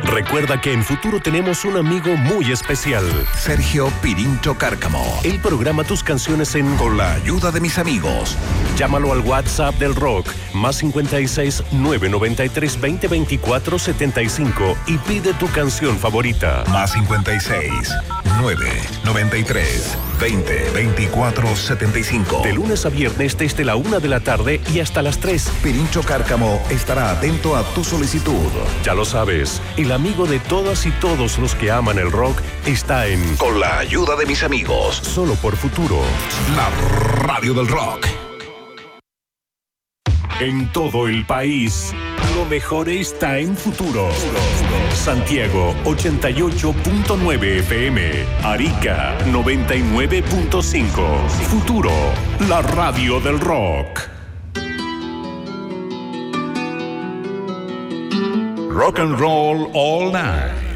Recuerda que en Futuro tenemos un amigo muy especial. Sergio Pirincho Cárcamo. Él programa tus canciones Con la ayuda de mis amigos. Llámalo al WhatsApp del rock, más 56 993 20 24 75 y pide tu canción favorita. Más 56 993 20 24 75. De lunes a viernes desde la 1 de la tarde y hasta las 3. Pirincho Cárcamo estará atento a tu solicitud. Ya lo sabes, el amigo de todas y todos los que aman el rock está en Con la ayuda de mis amigos. Solo por Futuro. La radio del rock. En todo el país, lo mejor está en Futuro. Santiago 88.9 FM, Arica 99.5. Futuro, la radio del rock. Rock and roll all night.